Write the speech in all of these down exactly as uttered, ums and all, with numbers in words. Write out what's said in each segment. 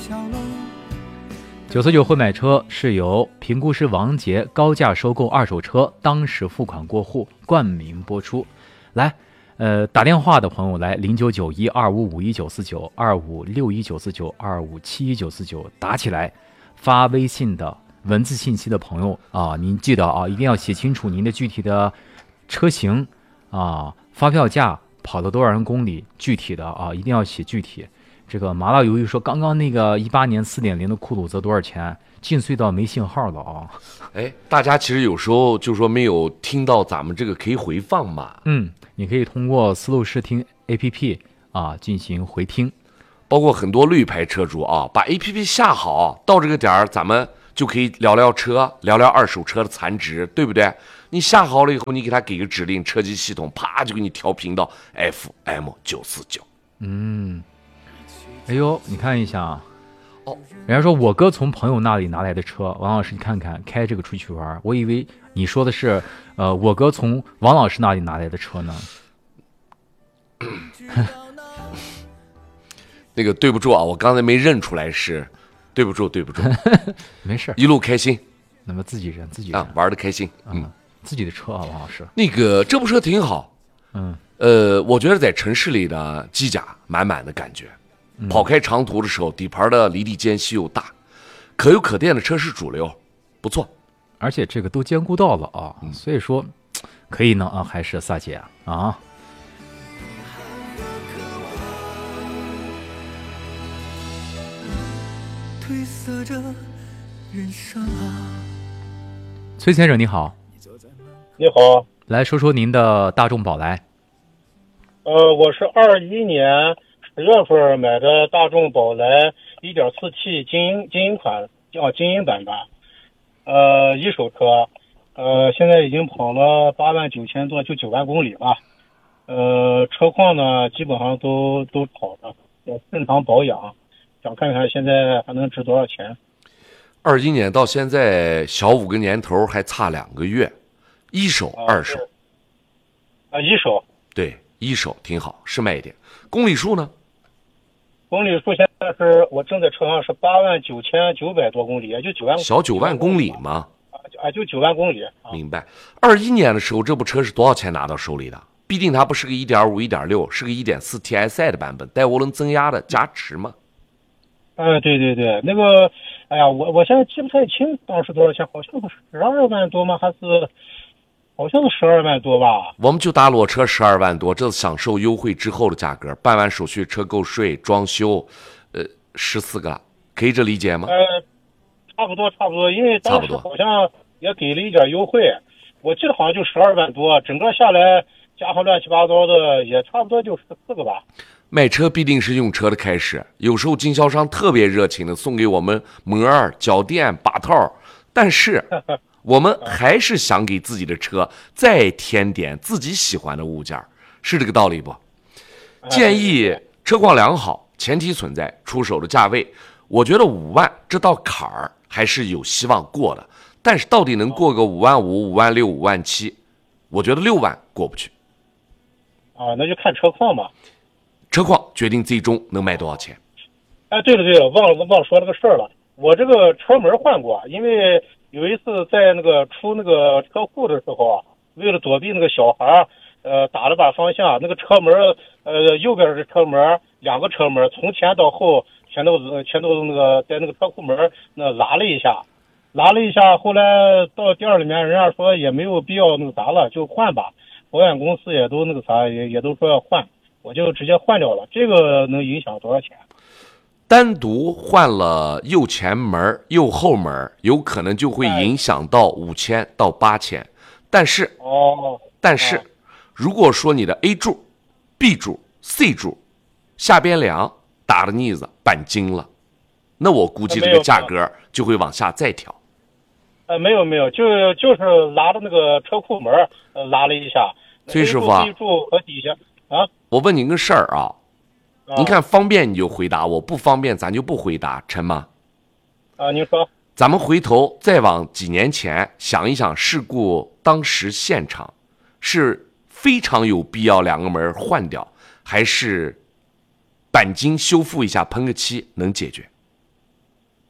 九四九会买车是由评估师王杰高价收购二手车，当时付款过户冠名播出。来，呃，打电话的朋友来零九九一二五五一九四九二五六一九四九二五七一九四九打起来。发微信的文字信息的朋友啊，您记得啊，一定要写清楚您的具体的车型啊，发票价，跑了多少人公里，具体的啊，一定要写具体。这个麻辣鱿鱼说，刚刚那个一八年四点零的酷鲁泽多少钱？进隧道没信号了啊！ 哎，大家其实有时候就说没有听到咱们这个可以回放嘛。 嗯，你可以通过思路视听 A P P 啊进行回听。 包括很多绿牌车主啊，把 A P P 下好，到这个点儿咱们就可以聊聊车，聊聊二手车的残值，对不对？你下好了以后，你给他给个指令，车机系统啪就给你调频到 F M 九四九。 嗯。哎呦，你看一下啊， 哦， 人家说我哥从朋友那里拿来的车，王老师你看看，开这个出去玩，我以为你说的是，呃，我哥从王老师那里拿来的车呢。 那个对不住啊，我刚才没认出来是，对不住对不住， 没事， 一路开心。 那么自己人自己人啊，玩的开心，嗯， 嗯自己的车啊，王老师。 那个这部车挺好， 嗯， 呃，我觉得在城市里呢，机甲满满的感觉。跑开长途的时候，底盘的离地间隙又大，可油可电的车是主流，不错。 而且这个都兼顾到了啊，嗯、所以说可以呢啊，还是萨姐啊。褪色着人生啊。崔先生你好。 你好， 来说说您的大众宝来。 呃，我是二一年十月份买的大众宝来 一点四 T 精英精英款，叫精英版的，呃，一手车，呃，现在已经跑了八万九千多，就九万公里吧。呃，车况呢基本上都都好的，也正常保养，想看看现在还能值多少钱。 二一年到现在小五个年头，还差两个月，一手、 啊、 二手？ 啊，一手。 对，一手挺好，是卖点。公里数呢？ 公里数现在是我正在车上是八万九千九百多公里，也就九万小九万公里嘛。 啊，就九万公里。啊、 明白。二一年的时候，这部车是多少钱拿到手里的？毕竟它不是个一点五、一点六，是个一点四 T S I 的版本，带涡轮增压的加持嘛。 嗯，对对对，那个，哎呀，我我现在记不太清当时多少钱，好像是十二万多吗？还是好像是十二万多吧？ 我们就打裸车十二万多，这是享受优惠之后的价格，办完手续、车购税、装修，呃，十四个了，可以这理解吗？ 呃，差不多差不多，因为当时好像也给了一点优惠，我记得好像就十二万多，整个下来加上乱七八糟的，也差不多就十四个吧。 卖车必定是用车的开始，有时候经销商特别热情的送给我们膜儿、脚垫、把套，但是我们还是想给自己的车再添点自己喜欢的物件，是这个道理不？建议车况良好，前提存在出手的价位，我觉得五万这道坎儿还是有希望过的，但是到底能过个五万五、五万六、五万七，我觉得六万过不去。 啊，那就看车况吧。 车况决定最终能卖多少钱。 哎，对了对了，忘了忘了说那个事儿了。我这个车门换过，因为有一次在那个出那个车库的时候啊，为了躲避那个小孩，呃，打了把方向，那个车门，呃，右边的车门，两个车门从前到后全都全都那个在那个车库门那拉了一下，拉了一下，后来到店里面，人家说也没有必要那个啥了，就换吧。保险公司也都那个啥，也也都说要换。我就直接换掉了，这个能影响多少钱？ 单独换了右前门、右后门，有可能就会影响到五千到八千。但是， 哦， 但是，如果说你的 A 柱、B 柱、C 柱下边梁打了腻子、钣金了，那我估计这个价格就会往下再调。 呃，没有没有，就就是拉的那个车库门，呃，拉了一下。 崔师傅啊， A 柱和底下啊。 我问您个事儿啊， 啊您看方便你就回答，我不方便咱就不回答，成吗？ 啊，您说。 咱们回头再往几年前想一想，事故当时现场是非常有必要两个门换掉，还是钣金修复一下喷个漆能解决？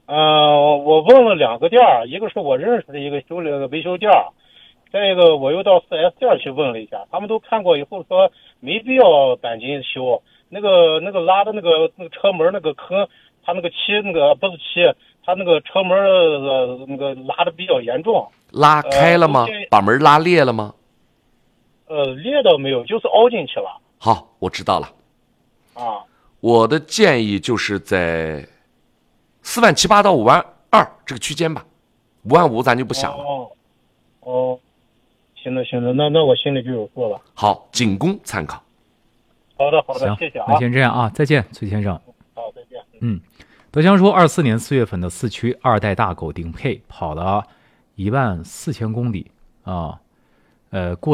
呃，我问了两个店儿，一个是我认识的一个修了维修店儿，再一个我又到 四 S 店去问了一下，他们都看过以后说没必要钣金修，那个那个拉的那个那个车门那个坑，它那个漆那个不是漆，它那个车门呃那个拉的比较严重。 拉开了吗？ 呃把门拉裂了吗？ 呃，裂倒没有，就是凹进去了好，我知道了。 啊。 我的建议就是在四万七八到五万二这个区间吧，五万五咱就不想了。 哦哦，行了行了，那那我心里就有数了。 好，仅供参考。 好的好的， 行， 谢谢啊。 那先这样啊，再见，崔先生。 好，再见。 嗯，德祥说，二四年四月份的四驱二代大狗顶配跑了一万四千公里啊，呃，过。